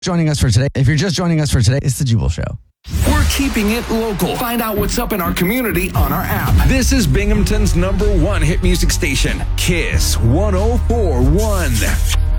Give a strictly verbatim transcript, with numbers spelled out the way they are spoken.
Joining us for today. If you're just joining us for today, it's the Jubal Show. We're keeping it local. Find out what's up in our community on our app. This is Binghamton's number one hit music station, Kiss one oh four point one.